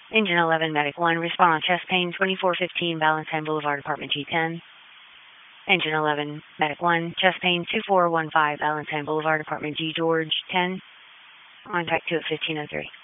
Engine 11, Medic 1, respond on chest pain, 2415 Valentine Boulevard, Apartment G10. Engine 11, Medic 1, chest pain, 2415 Valentine Boulevard, Apartment G George 10. Contact 2 at 1503.